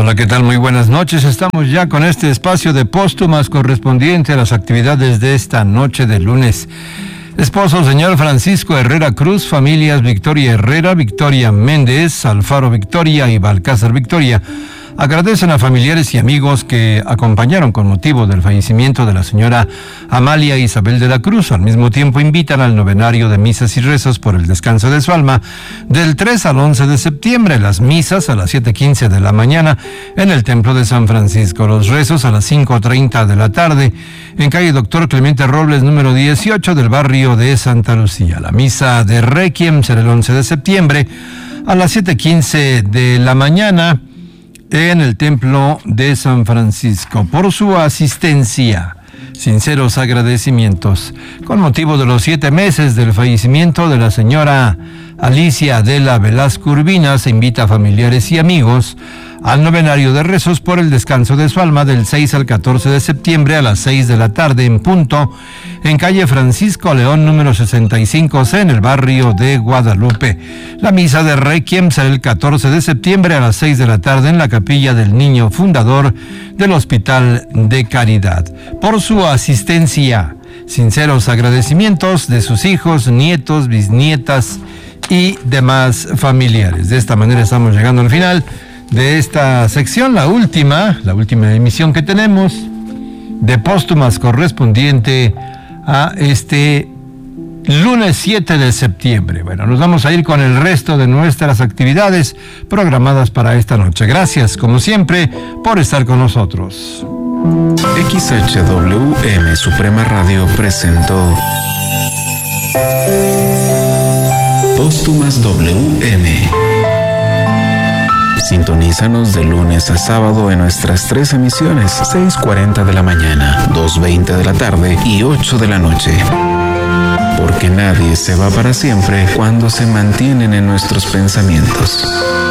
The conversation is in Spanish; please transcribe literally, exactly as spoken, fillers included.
Hola, ¿qué tal? Muy buenas noches. Estamos ya con este espacio de póstumas correspondiente a las actividades de esta noche de lunes. Esposo, señor Francisco Herrera Cruz, familias Victoria Herrera, Victoria Méndez, Alfaro Victoria y Balcázar Victoria, agradecen a familiares y amigos que acompañaron con motivo del fallecimiento de la señora Amalia Isabel de la Cruz. Al mismo tiempo invitan al novenario de misas y rezos por el descanso de su alma del tres al once de septiembre. Las misas a las siete quince de la mañana en el Templo de San Francisco. Los rezos a las cinco treinta de la tarde en calle Doctor Clemente Robles, número dieciocho del barrio de Santa Lucía. La misa de Requiem será el once de septiembre a las siete quince de la mañana en el Templo de San Francisco. Por su asistencia, sinceros agradecimientos. Con motivo de los siete meses del fallecimiento de la señora Alicia Adela Velasco Urbina, se invita a familiares y amigos al novenario de rezos por el descanso de su alma del seis al catorce de septiembre a las seis de la tarde en punto, en calle Francisco León número sesenta y cinco C en el barrio de Guadalupe. La misa de Requiem será el catorce de septiembre a las seis de la tarde en la capilla del Niño Fundador del Hospital de Caridad. Por su asistencia, sinceros agradecimientos de sus hijos, nietos, bisnietas y demás familiares. De esta manera estamos llegando al final de esta sección, la última, la última emisión que tenemos de póstumas correspondiente a este lunes siete de septiembre. Bueno, nos vamos a ir con el resto de nuestras actividades programadas para esta noche. Gracias, como siempre, por estar con nosotros. X H W M Suprema Radio presentó Póstumas W M. Sintonízanos de lunes a sábado en nuestras tres emisiones, seis cuarenta de la mañana, dos veinte de la tarde y ocho de la noche. Porque nadie se va para siempre cuando se mantienen en nuestros pensamientos.